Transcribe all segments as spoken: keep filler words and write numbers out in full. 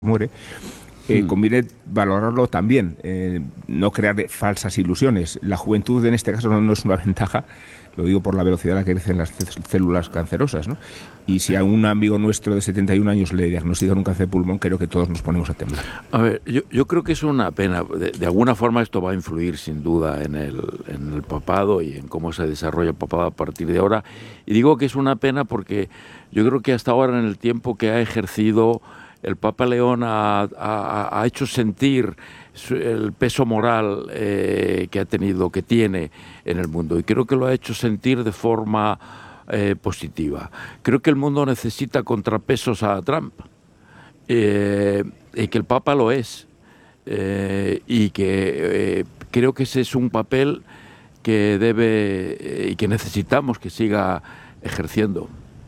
muere, eh, conviene valorarlo también, eh, no crear falsas ilusiones. La juventud en este caso no, no es una ventaja, lo digo por la velocidad a la que crecen las células cancerosas, ¿no? Y si a un amigo nuestro de setenta y un años le diagnostican un cáncer de pulmón, creo que todos nos ponemos a temblar. A ver, yo, yo creo que es una pena. De, de alguna forma esto va a influir sin duda en el, en el papado y en cómo se desarrolla el papado a partir de ahora. Y digo que es una pena porque yo creo que hasta ahora, en el tiempo que ha ejercido, el Papa León ha, ha, ha hecho sentir el peso moral eh, que ha tenido, que tiene en el mundo, y creo que lo ha hecho sentir de forma eh, positiva. Creo que el mundo necesita contrapesos a Trump, eh, y que el Papa lo es, eh, y que eh, creo que ese es un papel que debe eh, y que necesitamos que siga ejerciendo.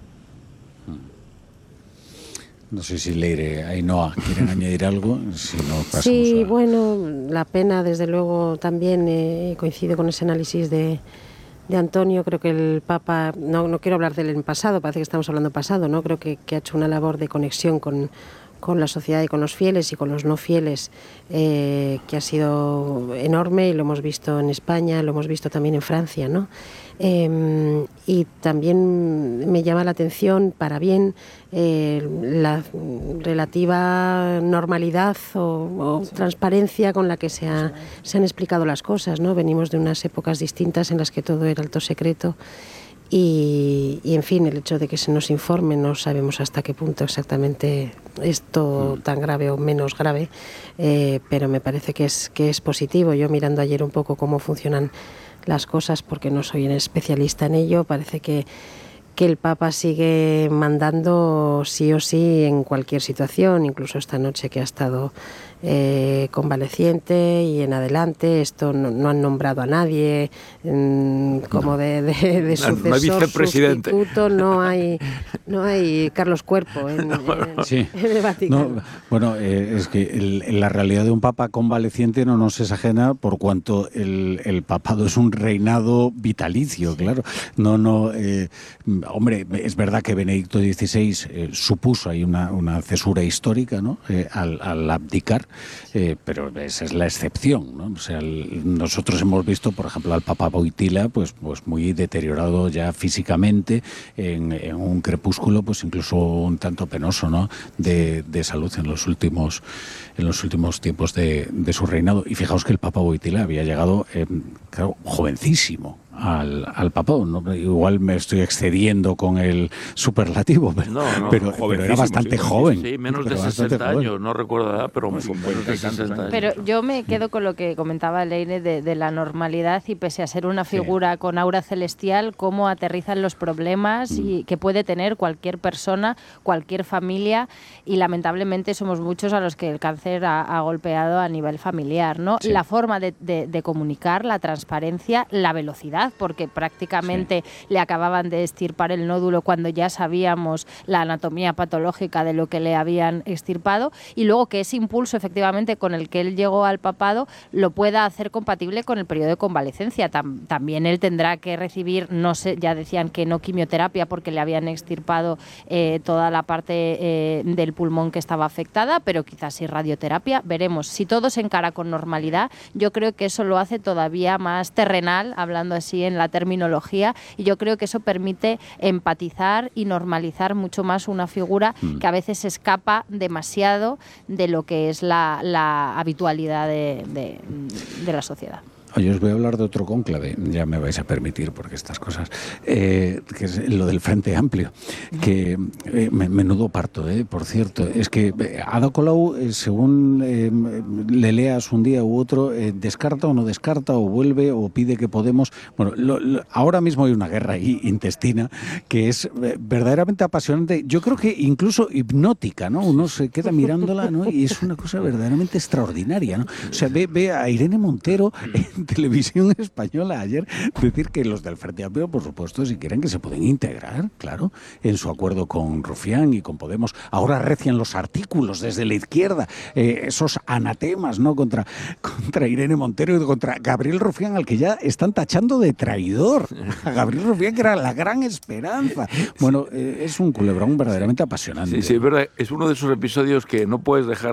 No sé si Leire, Ainhoa, ¿quieren añadir algo? Si no, pasamos sí, a... bueno, la pena, desde luego, también eh, coincido con ese análisis de, de Antonio. Creo que el Papa, no, no quiero hablar de él en pasado, parece que estamos hablando pasado, ¿no? Creo que, que ha hecho una labor de conexión con, con la sociedad y con los fieles y con los no fieles, eh, que ha sido enorme, y lo hemos visto en España, lo hemos visto también en Francia, ¿no? Eh, y también me llama la atención, para bien, eh, la relativa normalidad o, o transparencia con la que se, ha, se han explicado las cosas, ¿no? Venimos de unas épocas distintas en las que todo era alto secreto. Y, y, en fin, el hecho de que se nos informe, no sabemos hasta qué punto exactamente esto tan grave o menos grave, eh, pero me parece que es, que es positivo. Yo, mirando ayer un poco cómo funcionan las cosas, porque no soy un especialista en ello, parece que, que el Papa sigue mandando sí o sí en cualquier situación, incluso esta noche que ha estado eh, convaleciente y en adelante. Esto no, no han nombrado a nadie mmm, como no. de, de, de sucesor, no hay vicepresidente. Sustituto, no hay, no hay Carlos Cuerpo en, en, sí. en el Vaticano. No, bueno, eh, es que el, la realidad de un Papa convaleciente no nos es ajena, por cuanto el, el papado es un reinado vitalicio, claro. No, no, eh, hombre, es verdad que Benedicto dieciséis eh, supuso ahí una, una cesura histórica, ¿no? Eh, al, al abdicar. Eh, pero esa es la excepción, ¿no? O sea, el, nosotros hemos visto, por ejemplo, al Papa Wojtyła, pues, pues muy deteriorado ya físicamente, en, en un crepúsculo, pues incluso un tanto penoso, ¿no? De, de salud en los últimos, en los últimos tiempos de, de su reinado. Y fijaos que el Papa Wojtyła había llegado, eh, claro, jovencísimo al, al papado, ¿no? Igual me estoy excediendo con el superlativo, pero, no, no, pero, pero era bastante sí, joven. Sí, menos de sesenta años, no recuerdo la edad, pero menos de sesenta años. Pero yo me quedo con lo que comentaba Leire de, de la normalidad, y pese a ser una figura sí. con aura celestial, cómo aterrizan los problemas mm. y que puede tener cualquier persona, cualquier familia, y lamentablemente somos muchos a los que el cáncer ha, ha golpeado a nivel familiar, ¿no? Sí. La forma de, de, de comunicar, la transparencia, la velocidad, porque prácticamente sí. le acababan de extirpar el nódulo cuando ya sabíamos la anatomía patológica de lo que le habían extirpado, y luego que ese impulso efectivamente con el que él llegó al papado lo pueda hacer compatible con el periodo de convalecencia. Tam- también él tendrá que recibir, no sé, ya decían que no quimioterapia porque le habían extirpado eh, toda la parte eh, del pulmón que estaba afectada, pero quizás sí radioterapia, veremos. Si todo se encara con normalidad, yo creo que eso lo hace todavía más terrenal, hablando así en la terminología, y yo creo que eso permite empatizar y normalizar mucho más una figura mm. que a veces escapa demasiado de lo que es la, la habitualidad de, de, de la sociedad. Oye, os voy a hablar de otro cónclave, ya me vais a permitir, porque estas cosas, eh, que es lo del Frente Amplio, que eh, menudo parto, eh, por cierto, es que eh, Ada Colau, eh, según eh, le leas un día u otro, eh, descarta o no descarta, o vuelve, o pide que Podemos, bueno, lo, lo, ahora mismo hay una guerra ahí intestina que es eh, verdaderamente apasionante, yo creo que incluso hipnótica, ¿no? Uno se queda mirándola, ¿no? Y es una cosa verdaderamente extraordinaria, ¿no? O sea, ve, ve a Irene Montero eh, en televisión española ayer decir que los del Frente Amplio, por supuesto, si quieren que se pueden integrar, claro, en su acuerdo con Rufián y con Podemos. Ahora recian los artículos desde la izquierda, eh, esos anatemas, ¿no?, contra, contra Irene Montero y contra Gabriel Rufián, al que ya están tachando de traidor. A Gabriel Rufián, que era la gran esperanza. Bueno, eh, es un culebrón verdaderamente apasionante. Sí, sí, es verdad. Es uno de esos episodios que no puedes dejar